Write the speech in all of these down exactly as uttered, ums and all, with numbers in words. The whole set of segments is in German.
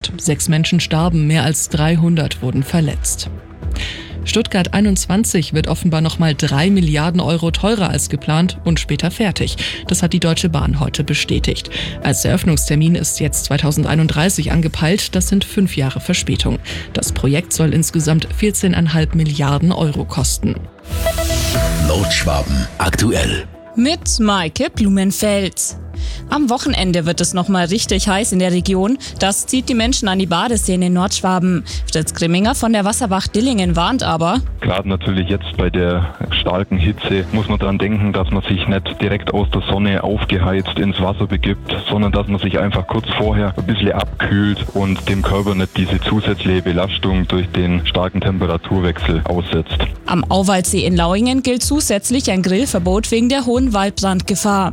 passiert. Sechs Menschen starben, mehr als dreihundert wurden verletzt. Stuttgart einundzwanzig wird offenbar nochmal drei Milliarden Euro teurer als geplant und später fertig. Das hat die Deutsche Bahn heute bestätigt. Als Eröffnungstermin ist jetzt zweitausendeinunddreißig angepeilt, das sind fünf Jahre Verspätung. Das Projekt soll insgesamt vierzehn Komma fünf Milliarden Euro kosten. Nordschwaben aktuell. Mit Maike Blumenfeld. Am Wochenende wird es nochmal richtig heiß in der Region. Das zieht die Menschen an die Badeseen in Nordschwaben. Fritz Grimminger von der Wasserwacht Dillingen warnt aber: Gerade natürlich jetzt bei der starken Hitze muss man daran denken, dass man sich nicht direkt aus der Sonne aufgeheizt ins Wasser begibt, sondern dass man sich einfach kurz vorher ein bisschen abkühlt und dem Körper nicht diese zusätzliche Belastung durch den starken Temperaturwechsel aussetzt. Am Auwaldsee in Lauingen gilt zusätzlich ein Grillverbot wegen der hohen Waldbrandgefahr.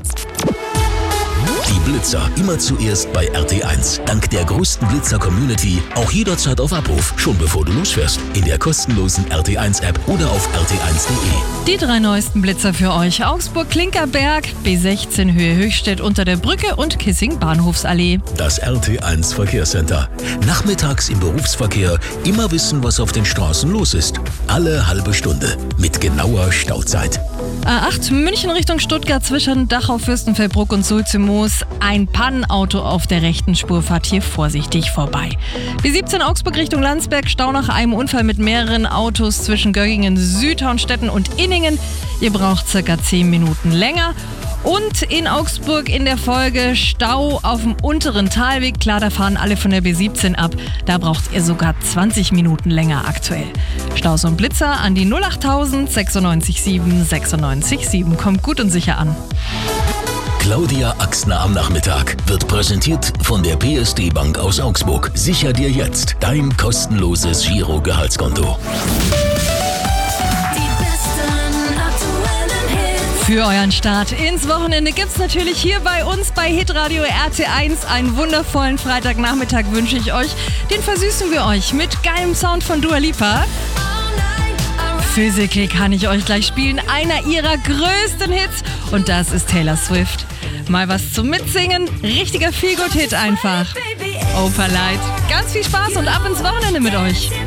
Die Blitzer immer zuerst bei R T eins. Dank der größten Blitzer-Community auch jederzeit auf Abruf, schon bevor du losfährst. In der kostenlosen R T eins App oder auf r t eins punkt de. Die drei neuesten Blitzer für euch: Augsburg-Klinkerberg, B sechzehn Höhe Höchstädt unter der Brücke und Kissing-Bahnhofsallee. Das R T eins Verkehrscenter. Nachmittags im Berufsverkehr immer wissen, was auf den Straßen los ist. Alle halbe Stunde mit genauer Stauzeit. A acht München Richtung Stuttgart zwischen Dachau, Fürstenfeldbruck und Sulzimoos. Ein Pannenauto auf der rechten Spur, fahrt hier vorsichtig vorbei. B siebzehn Augsburg Richtung Landsberg, Stau nach einem Unfall mit mehreren Autos zwischen Göggingen, Südhornstetten und Inningen. Ihr braucht circa zehn Minuten länger. Und in Augsburg in der Folge Stau auf dem unteren Talweg. Klar, da fahren alle von der B siebzehn ab. Da braucht ihr sogar zwanzig Minuten länger aktuell. Staus und Blitzer an die null achttausend sechsundneunzig sieben sechsundneunzig sieben. Kommt gut und sicher an. Claudia Axner am Nachmittag wird präsentiert von der P S D Bank aus Augsburg. Sicher dir jetzt dein kostenloses Giro-Gehaltskonto. Für euren Start ins Wochenende gibt's natürlich hier bei uns bei Hitradio R T eins einen wundervollen Freitagnachmittag wünsche ich euch. Den versüßen wir euch mit geilem Sound von Dua Lipa. Physically kann ich euch gleich spielen, einer ihrer größten Hits, und das ist Taylor Swift. Mal was zum Mitsingen, richtiger Feelgood-Hit einfach. Opalite. Ganz viel Spaß und ab ins Wochenende mit euch.